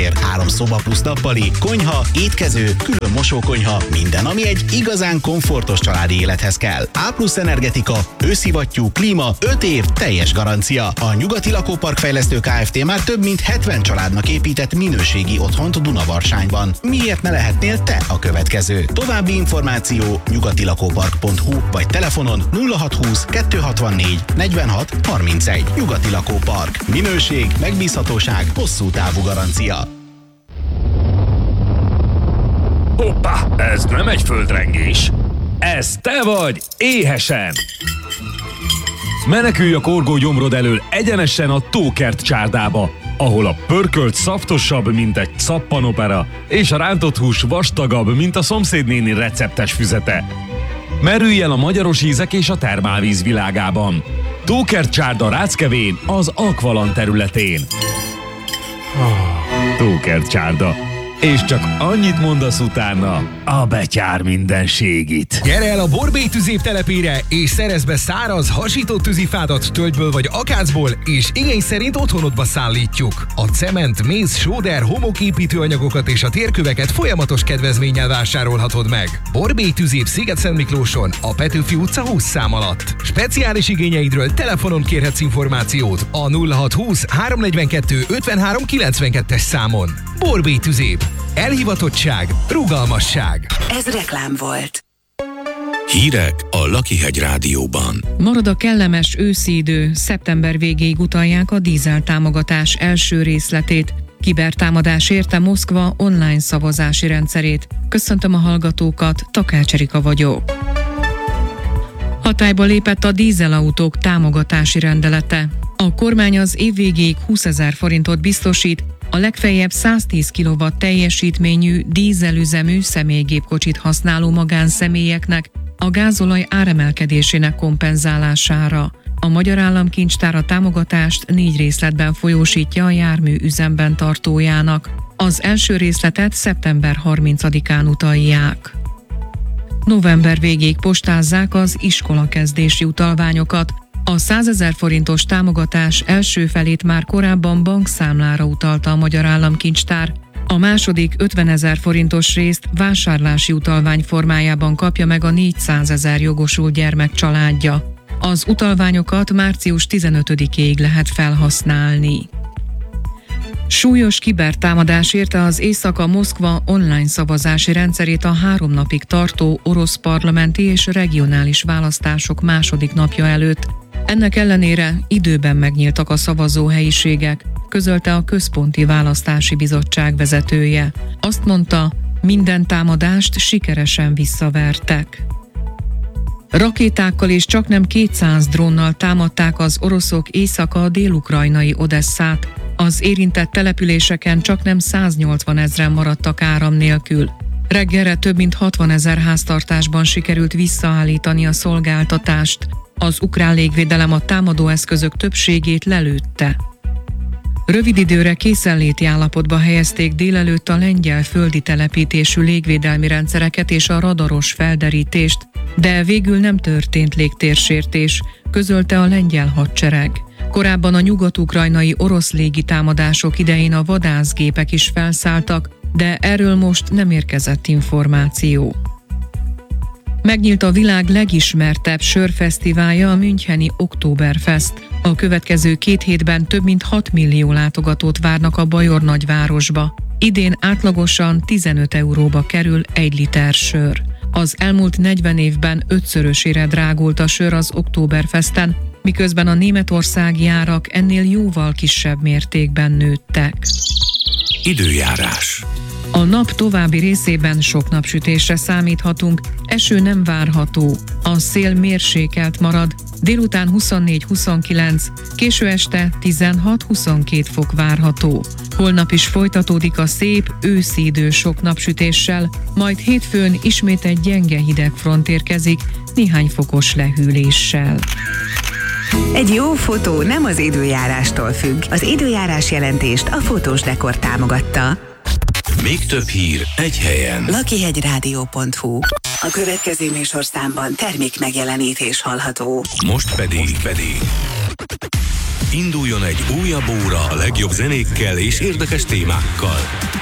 tér, 3 szoba plusz nappali, konyha, étkező, külön mosókonyha, minden, ami egy igazán komfortos családi élethez kell. A+ energetika, őszivattyú, klíma, 5 év, teljes garancia. A Nyugati Lakópark Fejlesztő Kft. Már több mint 70 családnak épített minőségi otthont Dunavarsányban. Miért ne lehetnél te a következő? További információ nyugatilakópark.hu vagy telefonon 0620 264 46 31. Nyugati Lakópark. Minőség, megbízhatóság, hosszú távú garancia. Hoppá, ez nem egy földrengés. Ez te vagy, éhesen. Menekülj a korgó gyomrod elől egyenesen a Tókert csárdába, ahol a pörkölt szaftosabb, mint egy szappanopera, és a rántott hús vastagabb, mint a szomszédnéni receptes füzete. Merülj el a magyaros ízek és a termálvíz világában. Tókert csárda Ráckevén, az Akvalan területén. Tókert csárda. És csak annyit mondasz utána, a betyár mindenségit. Gyere el a Borbély tüzép telepére, és szerezz be száraz, hasított tűzifádat tölgyből vagy akácból, és igény szerint otthonodba szállítjuk. A cement, méz, sóder, homoképítőanyagokat és a térköveket folyamatos kedvezménnyel vásárolhatod meg. Borbély tüzép Sziget-Szentmiklóson, a Petőfi utca 20 szám alatt. Speciális igényeidről telefonon kérhetsz információt a 0620 342 53 92-es számon. Borbély tüzép. Elhivatottság, rugalmasság. Ez reklám volt. Hírek a Lakihegy Rádióban. Marad a kellemes őszi idő, szeptember végéig utalják a dízel támogatás első részletét. Kibertámadás érte Moszkva online szavazási rendszerét. Köszöntöm a hallgatókat, Takács Erika vagyok. Hatályba lépett a dízelautók támogatási rendelete. A kormány az év végéig 20 000 forintot biztosít a legfeljebb 110 kW teljesítményű dízelüzemű személygépkocsit használó magánszemélyeknek a gázolaj áremelkedésének kompenzálására. A Magyar Államkincstár a támogatást 4 részletben folyósítja a jármű üzemben tartójának. Az első részletet szeptember 30-án utalják. November végéig postázzák az iskolakezdési utalványokat. A 100 000 forintos támogatás első felét már korábban bankszámlára utalta a Magyar Államkincstár. A második 50 000 forintos részt vásárlási utalvány formájában kapja meg a 400 000 jogosult gyermek családja. Az utalványokat március 15-ig lehet felhasználni. Súlyos kibertámadás érte az Éjszaka-Moszkva online szavazási rendszerét a 3 napig tartó orosz parlamenti és regionális választások második napja előtt. Ennek ellenére időben megnyíltak a szavazóhelyiségek, közölte a Központi Választási Bizottság vezetője. Azt mondta, minden támadást sikeresen visszavertek. Rakétákkal és csaknem 200 drónnal támadták az oroszok éjszaka dél-ukrajnai Odesszát. Az érintett településeken csaknem 180 000 maradtak áram nélkül. Reggelre több mint 60 000 háztartásban sikerült visszaállítani a szolgáltatást. Az ukrán légvédelem a támadóeszközök többségét lelőtte. Rövid időre készenléti állapotba helyezték délelőtt a lengyel földi telepítésű légvédelmi rendszereket és a radaros felderítést, de végül nem történt légtérsértés, közölte a lengyel hadsereg. Korábban a nyugat-ukrajnai orosz légitámadások idején a vadászgépek is felszálltak, de erről most nem érkezett információ. Megnyílt a világ legismertebb sörfesztiválja, a müncheni Oktoberfest. A következő 2 hétben több mint 6 millió látogatót várnak a bajor nagyvárosba. Idén átlagosan 15 euróba kerül 1 liter sör. Az elmúlt 40 évben 5-szörösére drágult a sör az Oktoberfesten, miközben a németországi árak ennél jóval kisebb mértékben nőttek. Időjárás. A nap további részében sok napsütésre számíthatunk, eső nem várható, a szél mérsékelt marad, délután 24-29, késő este 16-22 fok várható. Holnap is folytatódik a szép őszi idő sok napsütéssel, majd hétfőn ismét egy gyenge hidegfront érkezik, néhány fokos lehűléssel. Egy jó fotó nem az időjárástól függ. Az időjárás jelentést a Fotós Dekor támogatta. Még több hír egy helyen. Lakihegyrádió.hu. A következő műsorszámban termék megjelenítés hallható. Most pedig Induljon egy újabb óra a legjobb zenékkel és érdekes témákkal.